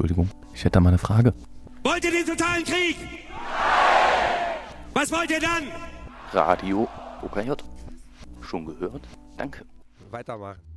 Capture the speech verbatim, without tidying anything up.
Entschuldigung, ich hätte da mal eine Frage. Wollt ihr den totalen Krieg? Was wollt ihr dann? Radio O K J. Schon gehört? Danke. Weitermachen.